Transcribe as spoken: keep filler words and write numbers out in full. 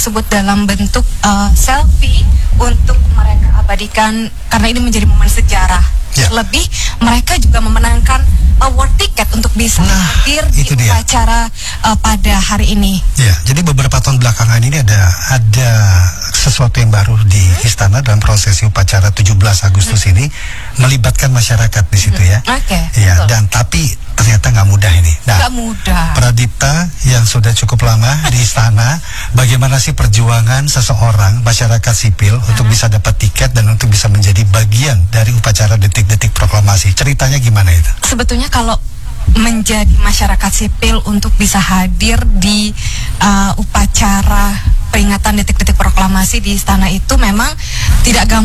tersebut dalam bentuk uh, selfie untuk mereka abadikan karena ini menjadi momen sejarah. Ya. Lebih mereka juga memenangkan award tiket untuk bisa Nah, hadir di itu dia. upacara uh, pada hari ini. Ya, jadi beberapa tahun belakangan ini ada ada sesuatu yang baru di istana dalam prosesi upacara tujuh belas Agustus ini melibatkan masyarakat di situ ya. Oke. Ya, betul. dan tapi ternyata nggak mudah ini. Nah, Nggak mudah. Pradipta yang sudah cukup lama di istana, bagaimana sih perjuangan seseorang masyarakat sipil untuk bisa dapat tiket dan untuk bisa menjadi bagian dari upacara detik-detik proklamasi? Ceritanya gimana itu? Sebetulnya kalau menjadi masyarakat sipil untuk bisa hadir di uh, upacara peringatan detik-detik proklamasi di istana itu memang tidak gampang.